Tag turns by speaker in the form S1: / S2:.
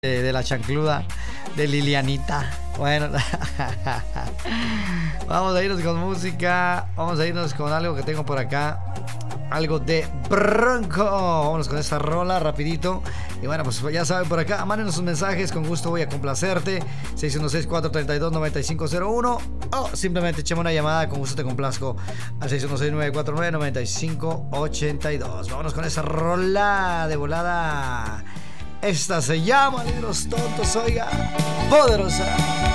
S1: de la chancluda de Lilianita. Bueno, vamos a irnos con música. Vamos a irnos con algo que tengo por acá. Algo de Bronco. Vámonos con esta rola rapidito. Y bueno, pues ya saben, por acá, mándenos sus mensajes. Con gusto voy a complacerte. 616-432-9501. O simplemente echame una llamada. Con gusto te complazco al 616-949-9582. Vámonos con esa rola de volada. Esta se llama Libros Tontos, oiga, poderosa.